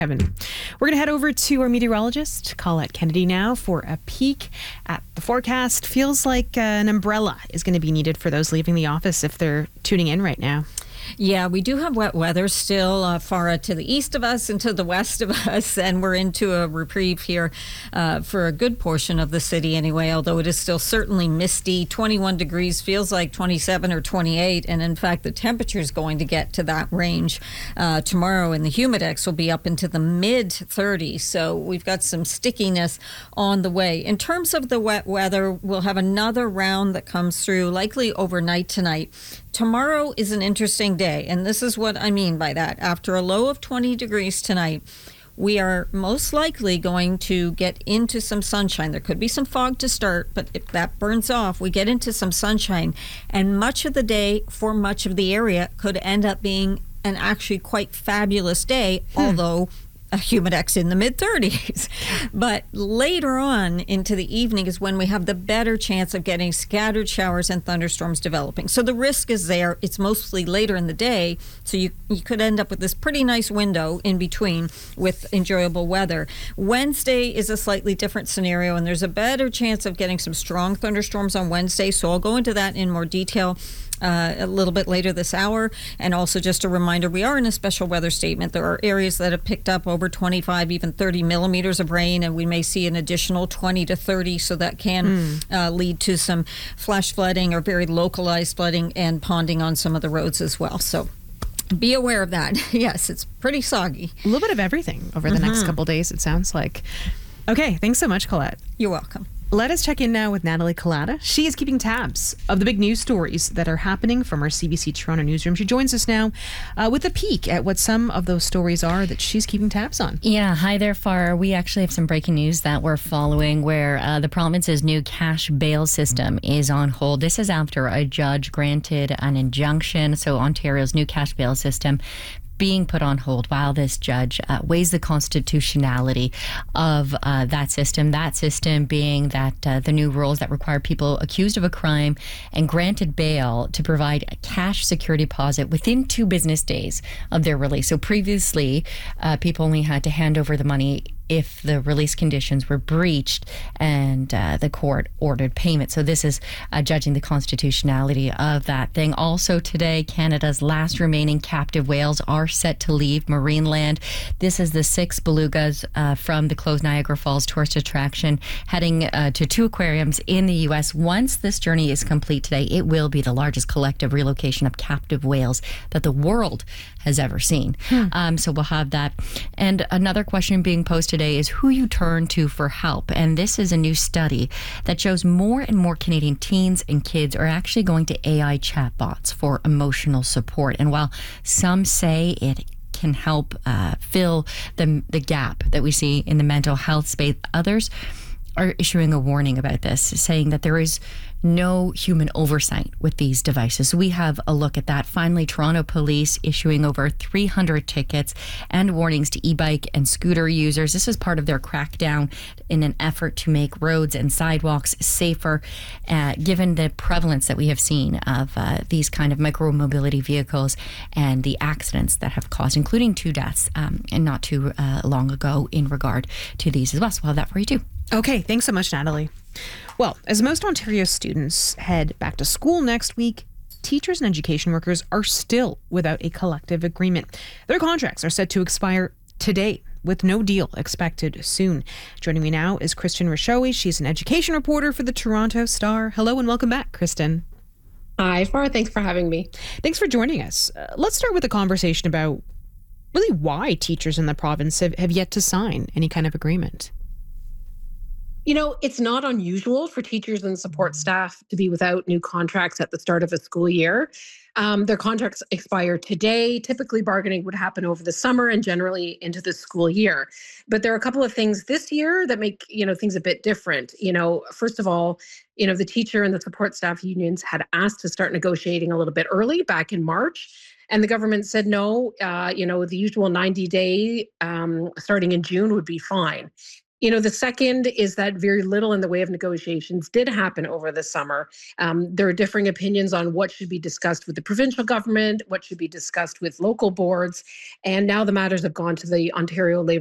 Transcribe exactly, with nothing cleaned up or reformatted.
Kevin. We're going to head over to our meteorologist, Colette Kennedy, now for a peek at the forecast. Feels like uh, an umbrella is going to be needed for those leaving the office if they're tuning in right now. Yeah, we do have wet weather still uh, far to the east of us and to the west of us, and we're into a reprieve here uh, for a good portion of the city anyway, although it is still certainly misty. twenty-one degrees feels like twenty-seven or twenty-eight, and in fact, the temperature is going to get to that range uh, tomorrow, and the humidex will be up into the mid thirties, so we've got some stickiness on the way. In terms of the wet weather, we'll have another round that comes through, likely overnight tonight. Tomorrow is an interesting day, and this is what I mean by that. After a low of twenty degrees tonight, we are most likely going to get into some sunshine. There could be some fog to start, but if that burns off, we get into some sunshine. And much of the day for much of the area could end up being an actually quite fabulous day, hmm. although a humidex in the mid thirties. But later on into the evening is when we have the better chance of getting scattered showers and thunderstorms developing. So the risk is there. It's mostly later in the day. So you, you could end up with this pretty nice window in between with enjoyable weather. Wednesday is a slightly different scenario, and there's a better chance of getting some strong thunderstorms on Wednesday. So I'll go into that in more detail Uh, a little bit later this hour. And also just a reminder, we are in a special weather statement. There are areas that have picked up over twenty-five, even thirty millimeters of rain, and we may see an additional twenty to thirty, so that can mm. uh, lead to some flash flooding or very localized flooding and ponding on some of the roads as well. So be aware of that. Yes, it's pretty soggy. A little bit of everything over the mm-hmm. next couple days, it sounds like. Okay, thanks so much, Colette. You're welcome. Let us check in now with Natalie Collada. She is keeping tabs of the big news stories that are happening from our C B C Toronto newsroom. She joins us now uh, with a peek at what some of those stories are that she's keeping tabs on. Yeah, hi there, Farah. We actually have some breaking news that we're following where uh, the province's new cash bail system is on hold. This is after a judge granted an injunction. So Ontario's new cash bail system being put on hold while this judge uh, weighs the constitutionality of uh, that system. That system being that uh, the new rules that require people accused of a crime and granted bail to provide a cash security deposit within two business days of their release. So previously, uh, people only had to hand over the money if the release conditions were breached and uh, the court ordered payment. So this is uh, judging the constitutionality of that thing. Also today, Canada's last remaining captive whales are set to leave Marineland. This is the six belugas uh, from the closed Niagara Falls tourist attraction heading uh, to two aquariums in the U S. Once this journey is complete today, it will be the largest collective relocation of captive whales that the world has ever seen. Hmm. Um, so we'll have that. And another question being posed today is who you turn to for help. And this is a new study that shows more and more Canadian teens and kids are actually going to A I chatbots for emotional support. And while some say it can help uh, fill the, the gap that we see in the mental health space, others are issuing a warning about this, saying that there is no human oversight with these devices. So we have a look at that. Finally, Toronto Police issuing over three hundred tickets and warnings to e-bike and scooter users. This is part of their crackdown in an effort to make roads and sidewalks safer, uh, given the prevalence that we have seen of uh, these kind of micro-mobility vehicles and the accidents that have caused, including two deaths, um, and not too uh, long ago in regard to these as well. So we'll have that for you too. Okay, thanks so much, Natalie. Well, as most Ontario students head back to school next week, teachers and education workers are still without a collective agreement. Their contracts are set to expire today, with no deal expected soon. Joining me now is Kristen Rishowi. She's an education reporter for the Toronto Star. Hello and welcome back, Kristen. Hi, Farah. Thanks for having me. Thanks for joining us. Uh, let's start with a conversation about really why teachers in the province have, have yet to sign any kind of agreement. You know, it's not unusual for teachers and support staff to be without new contracts at the start of a school year. Um, their contracts expire today. Typically, bargaining would happen over the summer and generally into the school year. But there are a couple of things this year that make, you know, things a bit different. You know, first of all, you know, the teacher and the support staff unions had asked to start negotiating a little bit early back in March. And the government said, no, uh, you know, the usual ninety day um, starting in June would be fine. You know, the second is that very little in the way of negotiations did happen over the summer. Um, there are differing opinions on what should be discussed with the provincial government, what should be discussed with local boards, and now the matters have gone to the Ontario Labour